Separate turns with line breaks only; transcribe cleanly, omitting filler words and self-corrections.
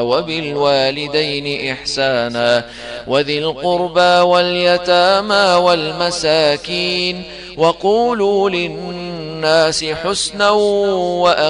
وبالوالدين إحسانا وذي القربى واليتامى والمساكين وقولوا للناس حسنا